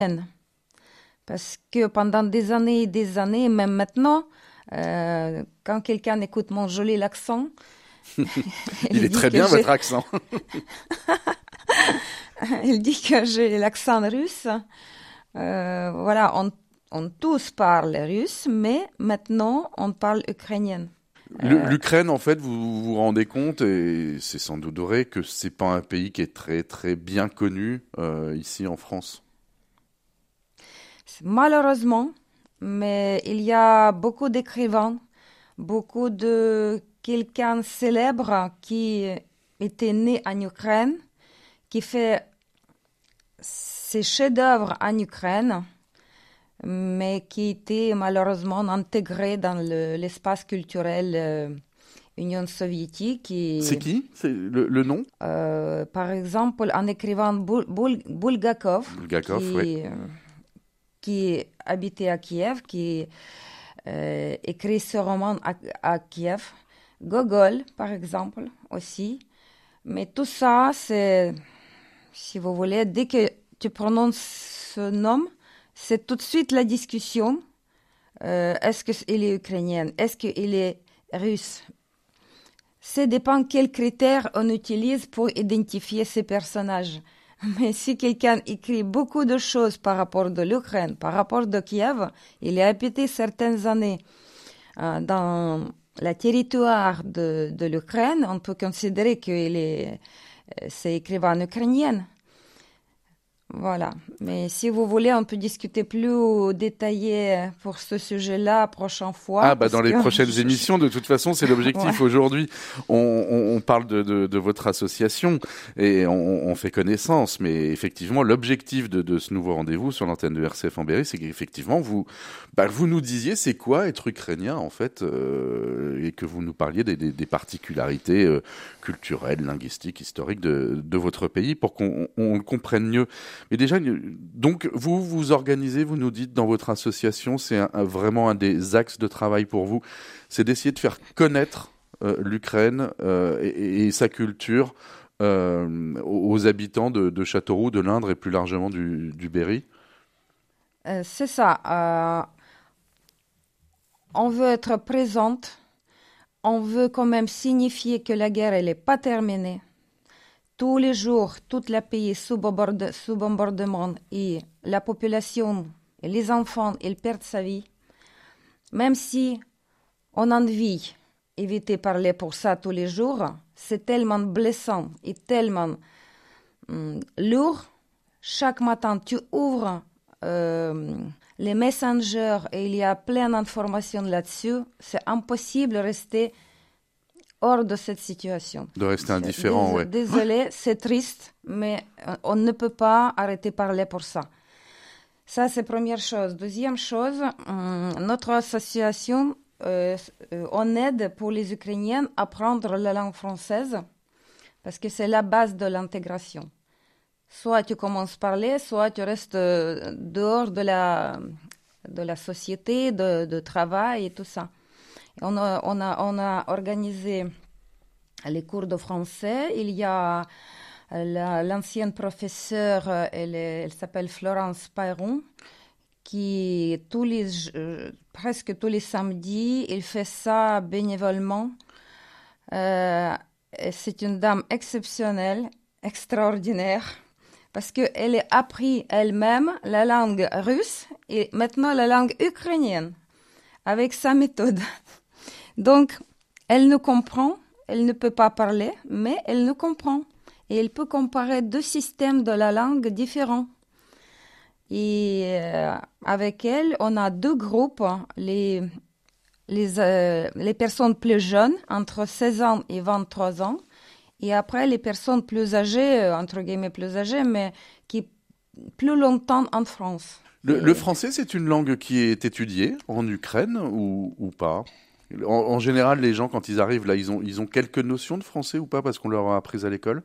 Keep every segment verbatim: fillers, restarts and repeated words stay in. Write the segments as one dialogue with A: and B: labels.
A: Parce que pendant des années et des années, même maintenant, euh, quand quelqu'un écoute mon joli accent,
B: Il
A: il
B: est
A: dit
B: très
A: que
B: bien
A: j'ai,
B: votre accent.
A: il dit que j'ai l'accent russe. Euh, voilà, on, on tous parle russe, mais maintenant on parle ukrainien.
B: L-
A: Euh,
B: L'Ukraine, en fait, vous vous rendez compte, et c'est sans doute vrai, que c'est pas un pays qui est très très bien connu euh, ici en France.
A: Malheureusement, mais il y a beaucoup d'écrivains, beaucoup de quelqu'un célèbre qui était né en Ukraine, qui fait ses chefs-d'œuvre en Ukraine, mais qui était malheureusement intégré dans le- l'espace culturel euh, Union soviétique.
B: C'est
A: Et,
B: qui? C'est le, le nom?
A: euh, par exemple, un écrivain Bul- Bul- Bulgakov,
B: Bulgakov, oui.
A: qui, euh, qui habitait à Kiev, qui euh, écrit ce roman à, à Kiev. Gogol, par exemple, aussi. Mais tout ça, c'est, si vous voulez, dès que tu prononces ce nom, c'est tout de suite la discussion. Euh, est-ce qu'il est ukrainien? Est-ce qu'il est russe? Ça dépend quels critères on utilise pour identifier ces personnages. Mais si quelqu'un écrit beaucoup de choses par rapport de l'Ukraine, par rapport de Kiev, il a habité certaines années euh, dans le territoire de, de l'Ukraine, on peut considérer qu'il est, euh, c'est écrivain ukrainien. Voilà. Mais si vous voulez, on peut discuter plus détaillé pour ce sujet-là la prochaine fois,
B: Ah bah
A: parce
B: dans les
A: que
B: prochaines
A: je- je-
B: émissions, de toute façon, c'est
A: ouais.
B: l'objectif aujourd'hui. On, on, on parle de, de, de votre association et on, on fait connaissance, mais effectivement, l'objectif de, de ce nouveau rendez-vous sur l'antenne de R C F en Berry, c'est qu'effectivement, vous, bah, vous nous disiez c'est quoi être ukrainien en fait, euh, et que vous nous parliez des, des, des particularités euh, culturelles, linguistiques, historiques de, de votre pays pour qu'on on, on le comprenne mieux. Mais déjà, donc vous vous organisez, vous nous dites dans votre association, c'est un, un, vraiment un des axes de travail pour vous, c'est d'essayer de faire connaître euh, l'Ukraine euh, et, et sa culture euh, aux habitants de, de Châteauroux, de l'Indre et plus largement du, du Berry.
A: Euh, c'est ça. Euh, on veut être présente. On veut quand même signifier que la guerre, elle n'est pas terminée. Tous les jours, tout le pays sous, bomborde- sous bombardement et la population et les enfants, ils perdent sa vie. Même si on a envie d'éviter de parler pour ça tous les jours, c'est tellement blessant et tellement hum, lourd. Chaque matin, tu ouvres euh, les messengers et il y a plein d'informations là-dessus. C'est impossible de rester hors de cette situation.
B: De rester
A: C'est-
B: indifférent,
A: dés-
B: ouais.
A: Désolé, c'est triste, mais euh, on ne peut pas arrêter de parler pour ça. Ça, c'est première chose. Deuxième chose, hum, notre association, euh, euh, on aide pour les Ukrainiens à apprendre la langue française parce que c'est la base de l'intégration. Soit tu commences à parler, soit tu restes euh, dehors de la, de la société, de, de travail et tout ça. Et on a, on a, on a organisé les cours de français. Il y a la- l'ancienne professeure, euh, elle, est- elle s'appelle Florence Payron, qui tous les, euh, presque tous les samedis, il fait ça bénévolement. Euh, et c'est une dame exceptionnelle, extraordinaire, parce qu'elle a appris elle-même la langue russe et maintenant la langue ukrainienne avec sa méthode. Donc, elle nous comprend, elle ne peut pas parler, mais elle nous comprend. Et elle peut comparer deux systèmes de la langue différents. Et euh, avec elle, on a deux groupes, les, les, euh, les personnes plus jeunes, entre seize ans et vingt-trois ans, et après les personnes plus âgées, euh, entre guillemets plus âgées, mais qui plus longtemps en France.
B: Le, le
A: Et,
B: français, c'est une langue qui est étudiée en Ukraine ou, ou pas? En, en général, les gens, quand ils arrivent là, ils ont, ils ont quelques notions de français ou pas parce qu'on leur a appris à l'école?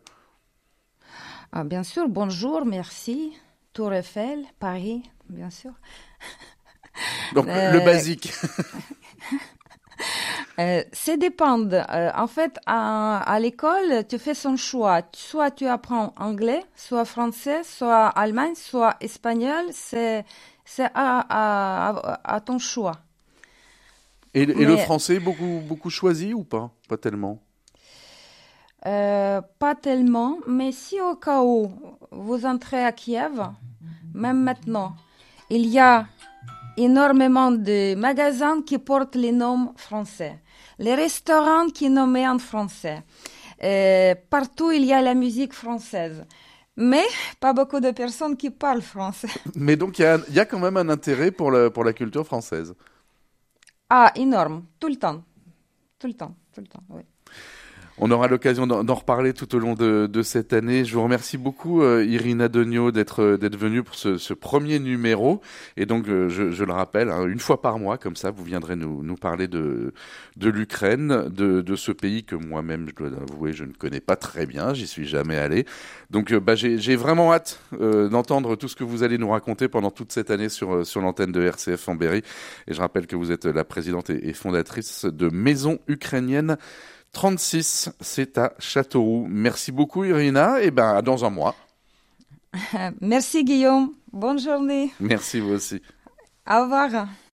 A: ah, bien sûr, bonjour, merci, Tour Eiffel, Paris, bien sûr.
B: Donc, le
A: Euh,
B: basique.
A: Euh, ça dépend. Euh, en fait, à, à l'école, tu fais son choix. Soit tu apprends anglais, soit français, soit allemand, soit espagnol. C'est, c'est à, à, à, à ton choix.
B: Et, et le
A: Mais
B: français, beaucoup, beaucoup choisi ou pas? Pas tellement.
A: euh, pas tellement. Mais si au cas où vous entrez à Kiev, même maintenant, il y a énormément de magasins qui portent les noms français. Les restaurants qui nomment en français. Euh, partout, il y a la musique française. Mais pas beaucoup de personnes qui parlent français.
B: Mais donc, il y a, il y a quand même un intérêt pour, le, pour la culture française.
A: Ah, énorme. Tout le temps. Tout le temps. Tout le temps, oui.
B: On aura l'occasion d'en d'en reparler tout au long de, de cette année. Je vous remercie beaucoup, euh, Irina Donio, d'être euh, d'être venue pour ce, ce premier numéro. Et donc, euh, je, je le rappelle, hein, une fois par mois, comme ça, vous viendrez nous, nous parler de, de l'Ukraine, de, de ce pays que moi-même, je dois avouer, je ne connais pas très bien. J'y suis jamais allé. Donc, euh, bah, j'ai j'ai vraiment hâte euh, d'entendre tout ce que vous allez nous raconter pendant toute cette année sur, euh, sur l'antenne de R C F en Berry. Et je rappelle que vous êtes la présidente et, et fondatrice de Maison Ukrainienne trente-six, c'est à Châteauroux. Merci beaucoup, Irina, et ben, à dans un mois.
A: Merci Guillaume. Bonne journée.
B: Merci, vous aussi.
A: Au revoir.